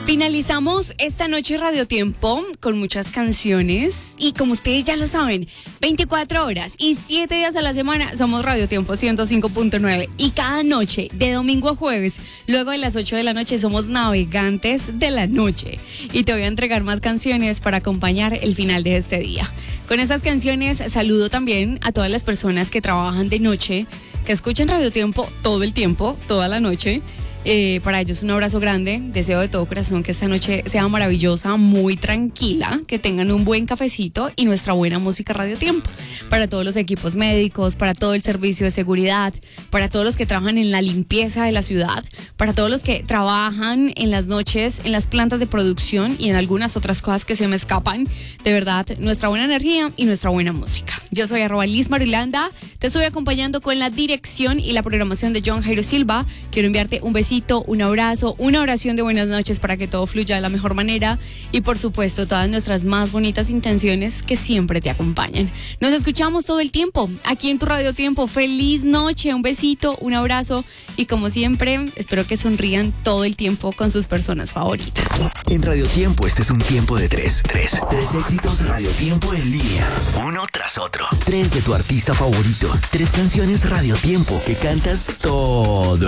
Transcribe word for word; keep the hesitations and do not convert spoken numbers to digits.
Finalizamos esta noche Radio Tiempo con muchas canciones y como ustedes ya lo saben, veinticuatro horas y siete días a la semana somos Radio Tiempo ciento cinco punto nueve y cada noche de domingo a jueves, luego de las ocho de la noche somos navegantes de la noche y te voy a entregar más canciones para acompañar el final de este día. Con estas canciones saludo también a todas las personas que trabajan de noche, que escuchan Radio Tiempo todo el tiempo, toda la noche. Eh, para ellos un abrazo grande, deseo de todo corazón que esta noche sea maravillosa, muy tranquila, que tengan un buen cafecito y nuestra buena música Radio Tiempo. Para todos los equipos médicos, para todo el servicio de seguridad, para todos los que trabajan en la limpieza de la ciudad, para todos los que trabajan en las noches, en las plantas de producción y en algunas otras cosas que se me escapan, de verdad, nuestra buena energía y nuestra buena música. Yo soy arroba Liz Marilanda, te estoy acompañando con la dirección y la programación de John Jairo Silva. Quiero enviarte un besito, un abrazo, una oración de buenas noches para que todo fluya de la mejor manera y por supuesto todas nuestras más bonitas intenciones que siempre te acompañan. Nos escuchamos todo el tiempo aquí en tu Radio Tiempo. Feliz noche, un besito, un abrazo y como siempre espero que sonrían todo el tiempo con sus personas favoritas. En Radio Tiempo este es un tiempo de tres. Tres. Tres éxitos Radio Tiempo en línea. Uno tras otro. Tres de tu artista favorito. Tres canciones Radio Tiempo que cantas todo